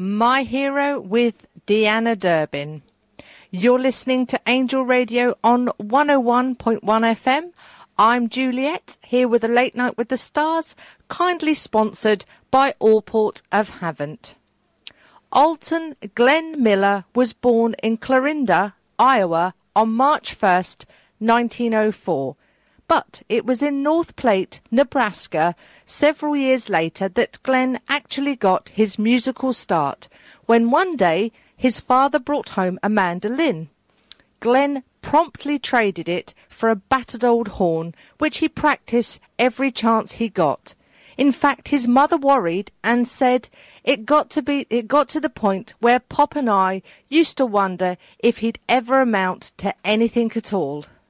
My Hero with Deanna Durbin. You're listening to Angel Radio on 101.1 FM. I'm Juliet, here with a Late Night with the Stars, kindly sponsored by Allport of Havant. Alton Glenn Miller was born in Clarinda, Iowa on March 1st, 1904. But it was in North Platte, Nebraska, several years later that Glenn actually got his musical start, when one day his father brought home a mandolin. Glenn promptly traded it for a battered old horn, which he practiced every chance he got. In fact, his mother worried and said it got to the point where Pop and I used to wonder if he'd ever amount to anything at all.